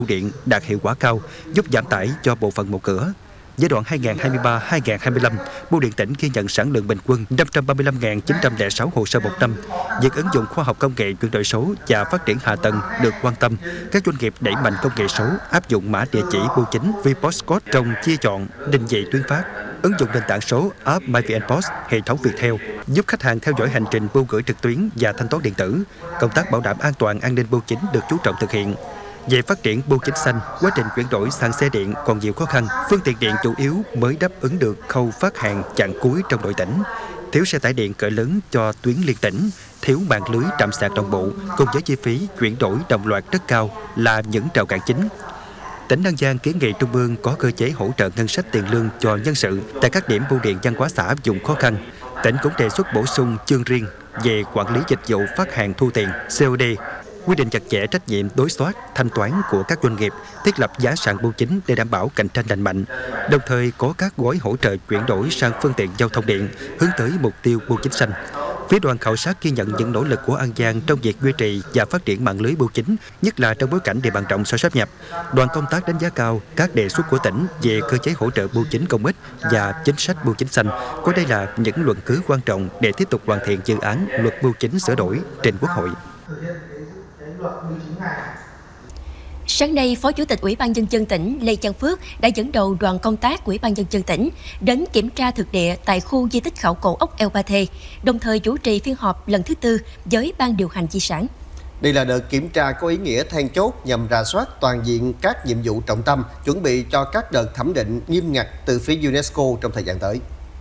bưu điện đạt hiệu quả cao, giúp giảm tải cho bộ phận một cửa. Giai đoạn 2023-2025, bưu điện tỉnh ghi nhận sản lượng bình quân 535.906 hồ sơ một năm. Việc ứng dụng khoa học công nghệ chuyển đổi số và phát triển hạ tầng được quan tâm. Các doanh nghiệp đẩy mạnh công nghệ số, áp dụng mã địa chỉ bưu chính VPostCode trong chia chọn, định vị tuyến phát. Ứng dụng nền tảng số app MyVNPost, hệ thống Viettel giúp khách hàng theo dõi hành trình bưu gửi trực tuyến và thanh toán điện tử. Công tác bảo đảm an toàn an ninh bưu chính được chú trọng thực hiện. Về phát triển bưu chính xanh, quá trình chuyển đổi sang xe điện còn nhiều khó khăn. Phương tiện điện chủ yếu mới đáp ứng được khâu phát hàng chặng cuối trong nội tỉnh. Thiếu xe tải điện cỡ lớn cho tuyến liên tỉnh, thiếu mạng lưới trạm sạc đồng bộ, cùng với chi phí chuyển đổi đồng loạt rất cao là những rào cản chính. Tỉnh An Giang kiến nghị Trung ương có cơ chế hỗ trợ ngân sách tiền lương cho nhân sự tại các điểm bưu điện văn hóa xã vùng khó khăn. Tỉnh cũng đề xuất bổ sung chương riêng về quản lý dịch vụ phát hàng thu tiền COD, quy định chặt chẽ trách nhiệm đối soát, thanh toán của các doanh nghiệp, thiết lập giá sàn bưu chính để đảm bảo cạnh tranh lành mạnh, đồng thời có các gói hỗ trợ chuyển đổi sang phương tiện giao thông điện, hướng tới mục tiêu bưu chính xanh. Phía đoàn khảo sát ghi nhận những nỗ lực của An Giang trong việc duy trì và phát triển mạng lưới bưu chính, nhất là trong bối cảnh địa bàn rộng sau sáp nhập. Đoàn công tác đánh giá cao các đề xuất của tỉnh về cơ chế hỗ trợ bưu chính công ích và chính sách bưu chính xanh, coi đây là những luận cứ quan trọng để tiếp tục hoàn thiện dự án luật bưu chính sửa đổi trình Quốc hội. Sáng nay, Phó Chủ tịch Ủy ban Nhân dân tỉnh Lê Văn Phước đã dẫn đầu đoàn công tác Ủy ban Nhân dân tỉnh đến kiểm tra thực địa tại khu di tích khảo cổ ốc Eo Ba Thê, đồng thời chủ trì phiên họp lần thứ 4 với Ban điều hành di sản. Đây là đợt kiểm tra có ý nghĩa then chốt nhằm rà soát toàn diện các nhiệm vụ trọng tâm, chuẩn bị cho các đợt thẩm định nghiêm ngặt từ phía UNESCO trong thời gian tới.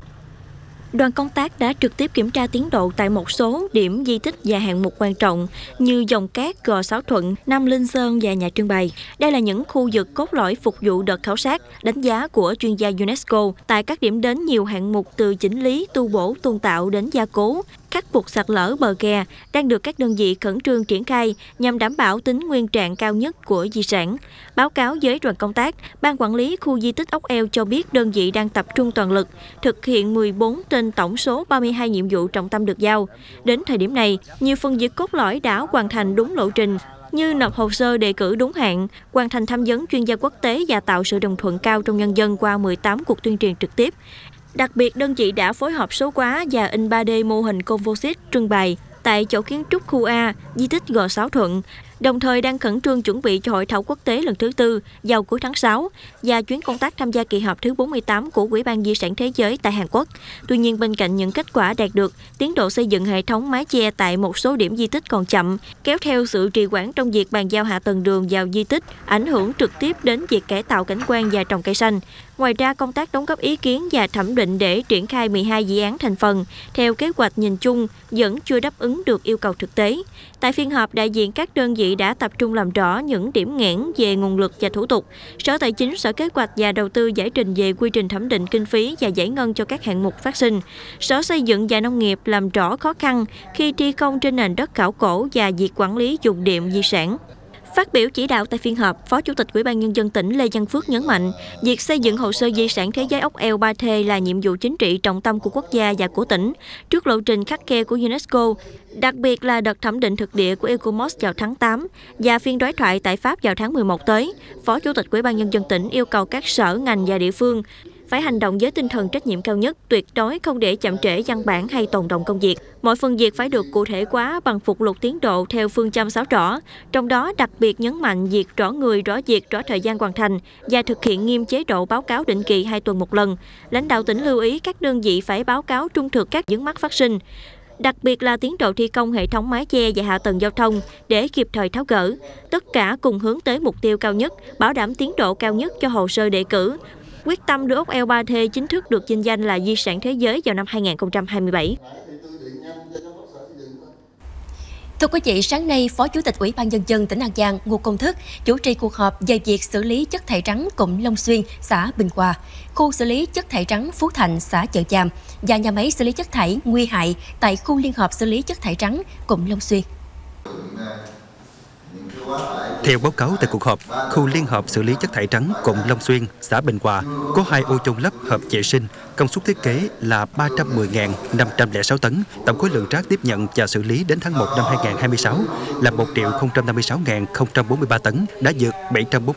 Đoàn công tác đã trực tiếp kiểm tra tiến độ tại một số điểm di tích và hạng mục quan trọng như Dòng Cát, Gò Sáo Thuận, Nam Linh Sơn và nhà trưng bày. Đây là những khu vực cốt lõi phục vụ đợt khảo sát, đánh giá của chuyên gia UNESCO tại các điểm đến nhiều hạng mục từ chỉnh lý, tu bổ, tôn tạo đến gia cố, khắc phục sạt lở bờ kè đang được các đơn vị khẩn trương triển khai nhằm đảm bảo tính nguyên trạng cao nhất của di sản. Báo cáo với đoàn công tác, Ban quản lý khu di tích ốc Eo cho biết đơn vị đang tập trung toàn lực thực hiện 14 trên tổng số 32 nhiệm vụ trọng tâm được giao. Đến thời điểm này, nhiều phần việc cốt lõi đã hoàn thành đúng lộ trình, như nộp hồ sơ đề cử đúng hạn, hoàn thành tham vấn chuyên gia quốc tế và tạo sự đồng thuận cao trong nhân dân qua 18 cuộc tuyên truyền trực tiếp. Đặc biệt, đơn vị đã phối hợp số hóa và in 3D mô hình composite trưng bày tại chỗ kiến trúc khu A, di tích Gò Sáo Thuận, đồng thời đang khẩn trương chuẩn bị cho hội thảo quốc tế lần thứ 4 vào cuối tháng 6 và chuyến công tác tham gia kỳ họp thứ 48 của Ủy ban Di sản Thế giới tại Hàn Quốc. Tuy nhiên, bên cạnh những kết quả đạt được, tiến độ xây dựng hệ thống mái che tại một số điểm di tích còn chậm, kéo theo sự trì hoãn trong việc bàn giao hạ tầng đường vào di tích, ảnh hưởng trực tiếp đến việc cải tạo cảnh quan và trồng cây xanh. Ngoài ra, công tác đóng góp ý kiến và thẩm định để triển khai 12 dự án thành phần theo kế hoạch nhìn chung vẫn chưa đáp ứng được yêu cầu thực tế. Tại phiên họp, đại diện các đơn vị đã tập trung làm rõ những điểm nghẽn về nguồn lực và thủ tục. Sở Tài chính, Sở Kế hoạch và Đầu tư giải trình về quy trình thẩm định kinh phí và giải ngân cho các hạng mục phát sinh. Sở Xây dựng và Nông nghiệp làm rõ khó khăn khi thi công trên nền đất khảo cổ và việc quản lý dùng điện di sản. Phát biểu chỉ đạo tại phiên họp, Phó Chủ tịch Ủy ban Nhân dân tỉnh Lê Văn Phước nhấn mạnh, việc xây dựng hồ sơ di sản thế giới ốc Eo Ba Thê là nhiệm vụ chính trị trọng tâm của quốc gia và của tỉnh, trước lộ trình khắt khe của UNESCO, đặc biệt là đợt thẩm định thực địa của ECOMOS vào tháng 8 và phiên đối thoại tại Pháp vào tháng 11 tới. Phó Chủ tịch Ủy ban Nhân dân tỉnh yêu cầu các sở, ngành và địa phương phải hành động với tinh thần trách nhiệm cao nhất, tuyệt đối không để chậm trễ văn bản hay tồn đọng công việc. Mọi phần việc phải được cụ thể hóa bằng phụ lục tiến độ theo phương châm 6 rõ, trong đó đặc biệt nhấn mạnh việc rõ người, rõ việc, rõ thời gian hoàn thành và thực hiện nghiêm chế độ báo cáo định kỳ 2 tuần một lần. Lãnh đạo tỉnh lưu ý các đơn vị phải báo cáo trung thực các vướng mắc phát sinh, đặc biệt là tiến độ thi công hệ thống mái che và hạ tầng giao thông để kịp thời tháo gỡ. Tất cả cùng hướng tới mục tiêu cao nhất, bảo đảm tiến độ cao nhất cho hồ sơ đề cử, quyết tâm đưa ốc Eo Ba Thê chính thức được vinh danh là di sản thế giới vào năm 2027. Thưa quý vị, sáng nay, Phó Chủ tịch Ủy ban Nhân dân tỉnh An Giang Ngô Công Thức chủ trì cuộc họp về việc xử lý chất thải rắn cụm Long Xuyên, xã Bình Hòa, khu xử lý chất thải rắn Phú Thạnh, xã Chợ Chàm và nhà máy xử lý chất thải nguy hại tại khu liên hợp xử lý chất thải rắn cụm Long Xuyên. Theo báo cáo tại cuộc họp, khu liên hợp xử lý chất thải rắn cụm Long Xuyên, xã Bình Hòa có 2 ô chôn lấp hợp vệ sinh, công suất thiết kế là 310.506 tấn, tổng khối lượng rác tiếp nhận và xử lý đến tháng 1 năm 2026 là 1.056.043 tấn, đã vượt 740